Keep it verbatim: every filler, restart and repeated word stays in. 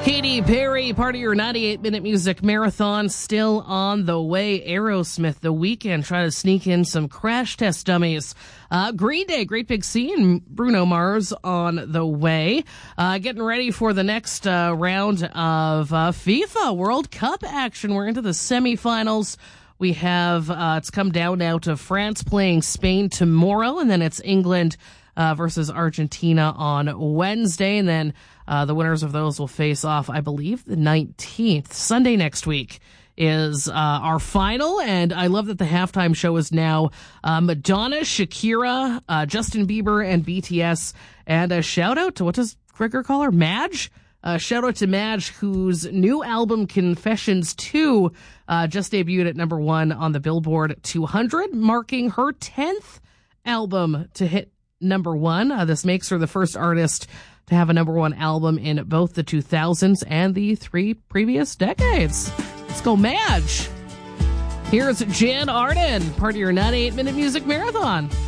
Katy Perry, part of your ninety-eight minute music marathon, still on the way. Aerosmith, The Weeknd, trying to sneak in some Crash Test Dummies. Uh, Green Day, Great Big Sea, and Bruno Mars on the way. Uh, getting ready for the next uh, round of uh, FIFA World Cup action. We're into the semifinals. We have, uh, it's come down now to France playing Spain tomorrow, and then it's England uh, versus Argentina on Wednesday, and then Uh, the winners of those will face off, I believe, the nineteenth. Sunday next week is uh, our final, and I love that the halftime show is now uh, Madonna, Shakira, uh, Justin Bieber, and B T S. And a shout-out to, what does Gregor call her? Madge? Uh, shout-out to Madge, whose new album, Confessions two, uh, just debuted at number one on the Billboard two hundred, marking her tenth album to hit number one. Uh, this makes her the first artist to have a number one album in both the two thousands and the three previous decades. Let's go, Madge. Here's Jan Arden, part of your ninety-eight minute music marathon.